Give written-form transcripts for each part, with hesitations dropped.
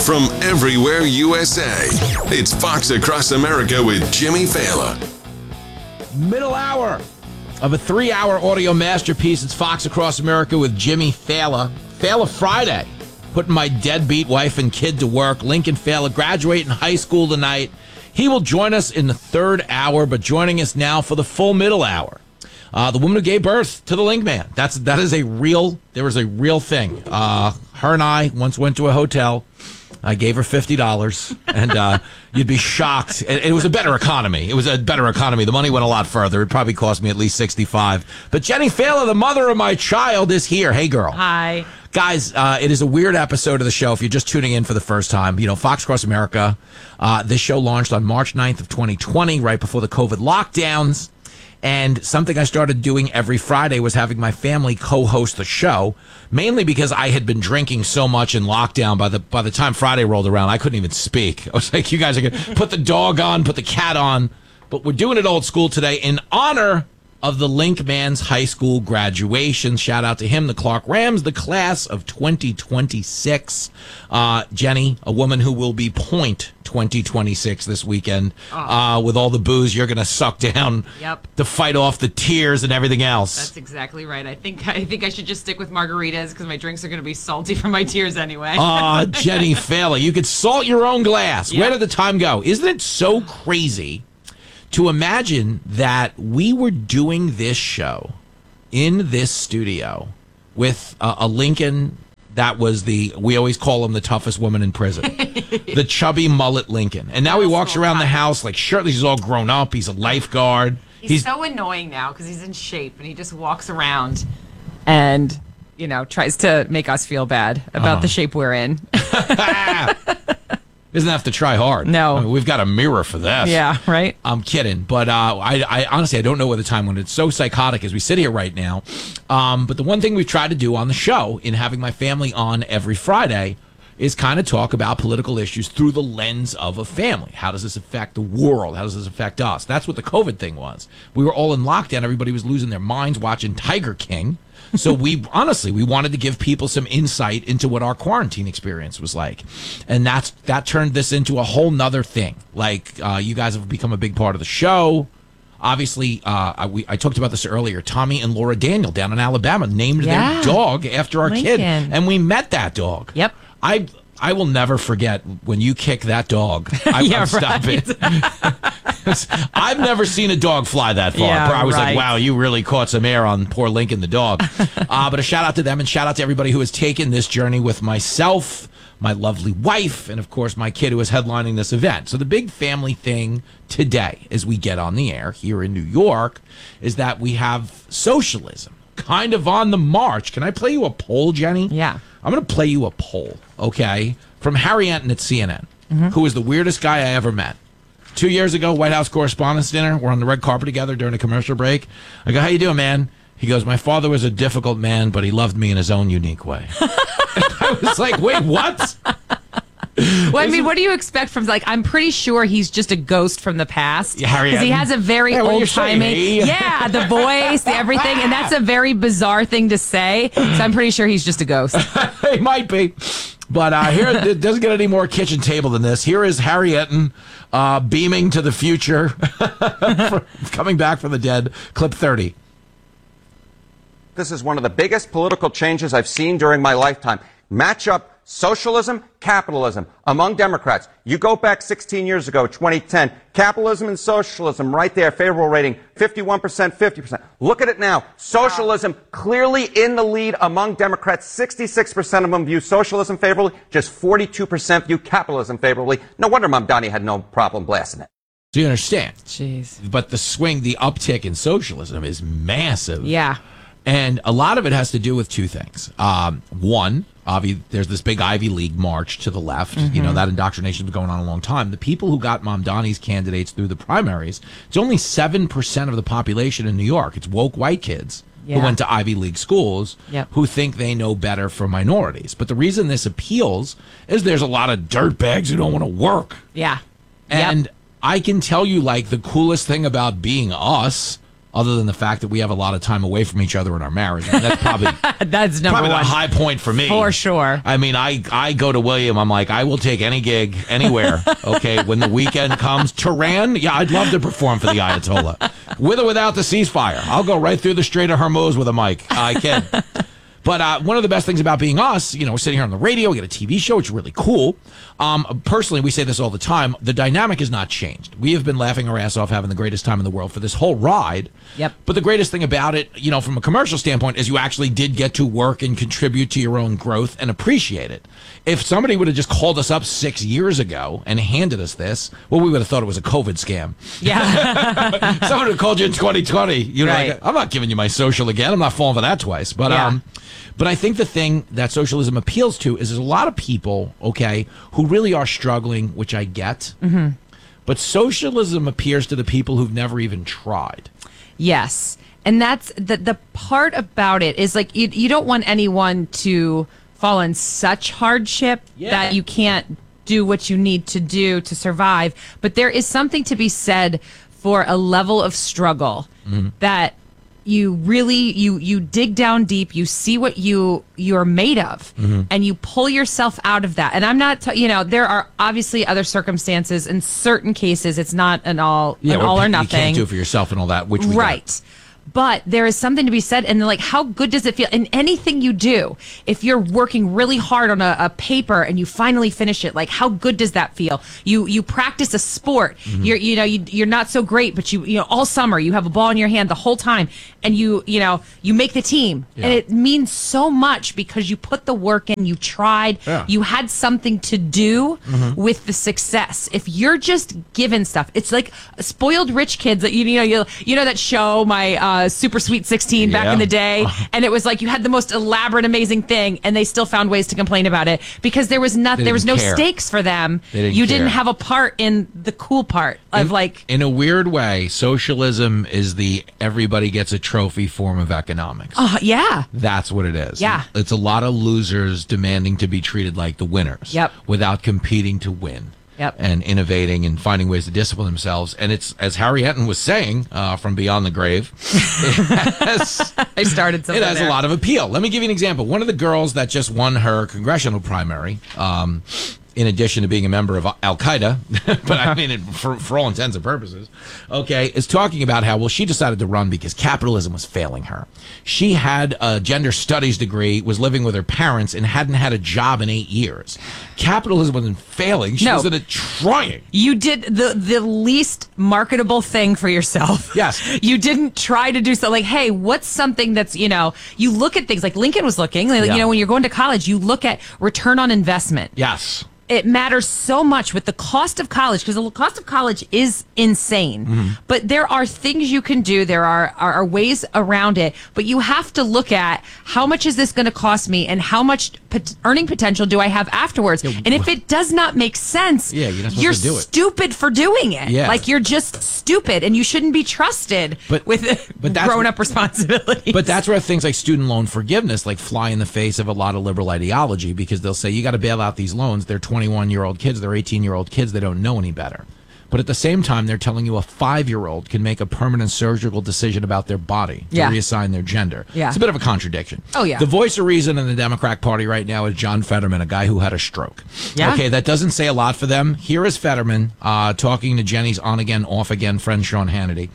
from everywhere USA. It's Fox Across America with Jimmy Fallon. Middle hour of a 3-hour audio masterpiece. It's Fox Across America with Jimmy Fallon. Fallon Friday. Putting my deadbeat wife and kid to work. Lincoln Fallon graduating high school tonight. He will join us in the third hour, but joining us now for the full middle hour. The woman who gave birth to the Link Man. There was a real thing. Her and I once went to a hotel. I gave her $50, and you'd be shocked. It was a better economy. The money went a lot further. It probably cost me at least $65. But Jenny Fallon, the mother of my child, is here. Hey, girl. Hi. Guys, it is a weird episode of the show if you're just tuning in for the first time. You know, Fox Across America, this show launched on March 9th of 2020, right before the COVID lockdowns. And something I started doing every Friday was having my family co-host the show, mainly because I had been drinking so much in lockdown. By the time Friday rolled around, I couldn't even speak. I was like, you guys are going to put the dog on, put the cat on. But we're doing it old school today in honor of the Link Man's high school graduation. Shout out to him, the Clark Rams, the class of 2026. Jenny, a woman who will be point 2026 this weekend, with all the booze you're going to suck down to fight off the tears and everything else. That's exactly right. I think I should just stick with margaritas because my drinks are going to be salty from my tears anyway. Jenny Fallon, you could salt your own glass. Yep. Where did the time go? Isn't it so crazy to imagine that we were doing this show in this studio with a Lincoln that was we always call him the toughest woman in prison, the chubby mullet Lincoln. And now he walks around the house like shirtless. He's all grown up. He's a lifeguard. He's so annoying now because he's in shape and he just walks around and, tries to make us feel bad about the shape we're in. Doesn't have to try hard. No. I mean, we've got a mirror for this. Yeah, right? I'm kidding. But I honestly, I don't know where the time went. It's so psychotic as we sit here right now. But the one thing we've tried to do on the show in having my family on every Friday is kind of talk about political issues through the lens of a family. How does this affect the world? How does this affect us? That's what the COVID thing was. We were all in lockdown. Everybody was losing their minds watching Tiger King. So we wanted to give people some insight into what our quarantine experience was like. And that turned this into a whole nother thing. Like, you guys have become a big part of the show. Obviously, I talked about this earlier. Tommy and Laura Daniel down in Alabama named their dog after our kid. And we met that dog. Yep. I will never forget when you kick that dog. I'm stopping. I've never seen a dog fly that far. Yeah, I was like, wow, you really caught some air on poor Lincoln the dog. But a shout out to them and shout out to everybody who has taken this journey with myself, my lovely wife, and of course my kid who is headlining this event. So the big family thing today as we get on the air here in New York is that we have socialism kind of on the march. Can I play you a poll, Jenny? Yeah. I'm going to play you a poll, okay, from Harry Enton at CNN, who is the weirdest guy I ever met. 2 years ago, White House Correspondents' Dinner. We're on the red carpet together during a commercial break. I go, how you doing, man? He goes, my father was a difficult man, but he loved me in his own unique way. I was like, wait, what? Well, I mean, what do you expect from, I'm pretty sure he's just a ghost from the past. Harry Because he has a very old-timey, the voice, the everything, and that's a very bizarre thing to say. So I'm pretty sure he's just a ghost. He might be. But here, it doesn't get any more kitchen table than this. Here is Harry Enton beaming to the future, coming back from the dead. Clip 30. This is one of the biggest political changes I've seen during my lifetime. Match up socialism, capitalism among Democrats. You go back 16 years ago, 2010, capitalism and socialism right there, favorable rating, 51%, 50%. Look at it now. Socialism clearly in the lead among Democrats. 66% of them view socialism favorably, just 42% view capitalism favorably. No wonder Mamdani had no problem blasting it. Do you understand? Jeez. But the uptick in socialism is massive. Yeah. And a lot of it has to do with two things. One, there's this big Ivy League march to the left. Mm-hmm. That indoctrination has been going on a long time. The people who got Mamdani's candidates through the primaries, it's only 7% of the population in New York. It's woke white kids who went to Ivy League schools who think they know better for minorities. But the reason this appeals is there's a lot of dirtbags who don't want to work. Yeah. And I can tell you, the coolest thing about being us other than the fact that we have a lot of time away from each other in our marriage. I mean, that's probably that's number probably one. the high point for me. For sure. I mean, I go to William. I'm like, I will take any gig anywhere. Okay, when the weekend comes, Tehran, yeah, I'd love to perform for the Ayatollah, with or without the ceasefire. I'll go right through the Strait of Hormuz with a mic. I can. But one of the best things about being us, we're sitting here on the radio, we get a TV show, which is really cool. Personally, we say this all the time. The dynamic has not changed. We have been laughing our ass off, having the greatest time in the world for this whole ride. Yep. But the greatest thing about it, from a commercial standpoint, is you actually did get to work and contribute to your own growth and appreciate it. If somebody would have just called us up 6 years ago and handed us this, well, we would have thought it was a COVID scam. Yeah. Someone would have called you in 2020. Right. Like, I'm not giving you my social again. I'm not falling for that twice. But Yeah. But I think the thing that socialism appeals to is there's a lot of people, who really are struggling, which I get. Mm-hmm. But socialism appeals to the people who've never even tried. Yes. And that's the part about it is like you don't want anyone to fall in such hardship that you can't do what you need to do to survive. But there is something to be said for a level of struggle that you really you dig down deep, you see what you're made of, and you pull yourself out of that. And I'm not there are obviously other circumstances. In certain cases it's not an all or nothing. You can't do it for yourself and all that, which we right get. But there is something to be said, and like, how good does it feel in anything you do? If you're working really hard on a paper and you finally finish it, like, how good does that feel? You practice a sport, you're not so great, but you all summer you have a ball in your hand the whole time, and you make the team, and it means so much because you put the work in, you tried, you had something to do with the success. If you're just given stuff, it's like spoiled rich kids that you know that show, my Super Sweet 16 back in the day, and it was like you had the most elaborate, amazing thing, and they still found ways to complain about it because there was no stakes for them. You didn't have a part in the cool part of in a weird way, socialism is the everybody gets a trophy form of economics. Yeah. That's what it is. Yeah. It's a lot of losers demanding to be treated like the winners. Yep. Without competing to win. Yep. And innovating and finding ways to discipline themselves. And it's, as Harry Enton was saying from Beyond the Grave, I started something. It has a lot of appeal. Let me give you an example. One of the girls that just won her congressional primary, in addition to being a member of Al-Qaeda, but I mean, for all intents and purposes, is talking about how, she decided to run because capitalism was failing her. She had a gender studies degree, was living with her parents, and hadn't had a job in 8 years. Capitalism wasn't failing. She was trying. You did the least marketable thing for yourself. Yes. You didn't try to do so. Like, hey, what's something that's, you look at things like Lincoln was looking, when you're going to college, you look at return on investment. Yes. It matters so much with the cost of college, because the cost of college is insane. But there are things you can do. There are ways around it. But you have to look at how much is this going to cost me and how much earning potential do I have afterwards. And if it does not make sense, you're not supposed you're to do it. stupid for doing it. Yeah. Like, you're just stupid, and you shouldn't be trusted with grown-up responsibilities. But that's where things like student loan forgiveness fly in the face of a lot of liberal ideology, because they'll say you got to bail out these loans. They're 21-year-old kids, they're 18-year-old kids, they don't know any better. But at the same time, they're telling you a 5-year-old can make a permanent surgical decision about their body to reassign their gender. Yeah. It's a bit of a contradiction. Oh, yeah. The voice of reason in the Democratic Party right now is John Fetterman, a guy who had a stroke. Yeah. Okay, that doesn't say a lot for them. Here is Fetterman talking to Jenny's on-again, off-again friend Sean Hannity.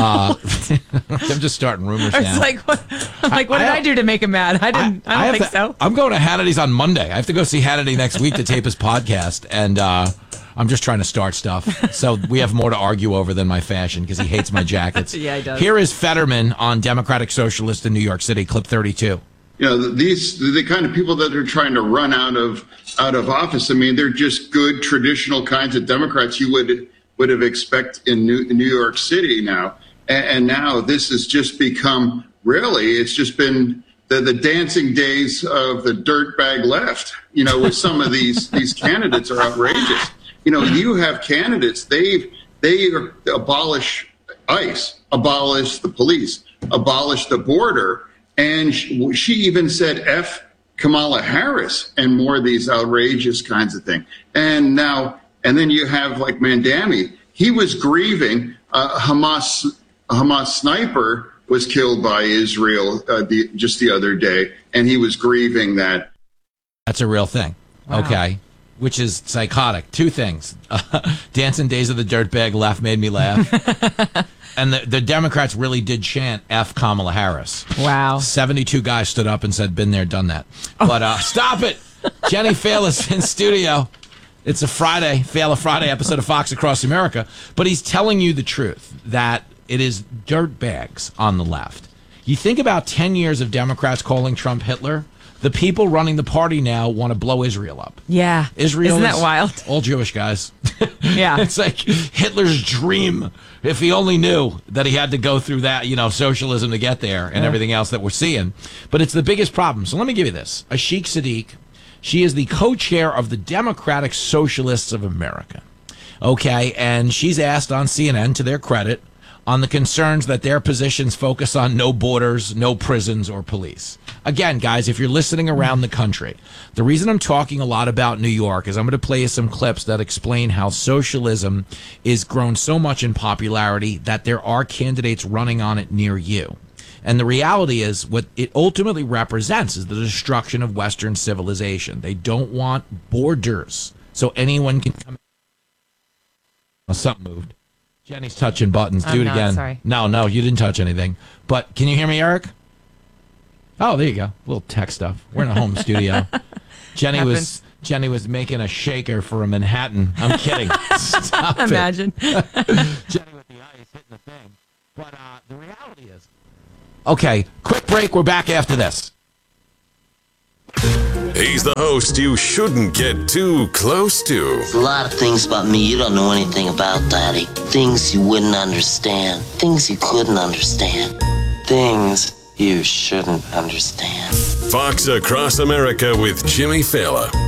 I'm just starting rumors now. It's like, what did I do to make him mad? I don't think so. I'm going to Hannity's on Monday. I have to go see Hannity next week to tape his podcast, and I'm just trying to start stuff. So we have more to argue over than my fashion, because he hates my jackets. Yeah, he does. Here is Fetterman on Democratic Socialist in New York City, clip 32. The kind of people that are trying to run out of office, I mean, they're just good traditional kinds of Democrats you would have expect in New York City now. And now this has just become, really, it's just been the dancing days of the dirtbag left, with some of these candidates are outrageous. You have candidates, they abolish ICE, abolish the police, abolish the border. And she even said F Kamala Harris and more of these outrageous kinds of things. And then you have like Mandami. He was grieving Hamas Hamas sniper was killed by Israel just the other day, and he was grieving that. That's a real thing. Wow. Okay. Which is psychotic. Two things. Dancing Days of the Dirtbag left made me laugh. And the Democrats really did chant F Kamala Harris. Wow. 72 guys stood up and said, been there, done that. But stop it. Jenny Faila's in studio. It's a Friday, Faila Friday episode of Fox Across America. But he's telling you the truth, that it is dirtbags on the left. You think about 10 years of Democrats calling Trump Hitler. The people running the party now want to blow Israel up. Yeah. Israel Isn't is that wild? all Jewish guys. Yeah. It's like Hitler's dream. If he only knew that he had to go through that, socialism to get there and everything else that we're seeing. But it's the biggest problem. So let me give you this. Ashik Sadiq, she is the co-chair of the Democratic Socialists of America. Okay, and she's asked on CNN, to their credit, on the concerns that their positions focus on no borders, no prisons, or police. Again, guys, if you're listening around the country, the reason I'm talking a lot about New York is I'm going to play you some clips that explain how socialism is grown so much in popularity that there are candidates running on it near you. And the reality is what it ultimately represents is the destruction of Western civilization. They don't want borders so anyone can come in. Oh, something moved. Jenny's touching buttons. Do it again. Sorry. No, you didn't touch anything. But can you hear me, Eric? Oh, there you go. Little tech stuff. We're in a home studio. Jenny was making a shaker for a Manhattan. I'm kidding. Stop it. Imagine. Jenny with the ice hitting the thing. But the reality is. Okay, quick break. We're back after this. He's the host you shouldn't get too close to. There's a lot of things about me you don't know anything about, Daddy. Things you wouldn't understand. Things you couldn't understand. Things you shouldn't understand. Fox Across America with Jimmy Failla.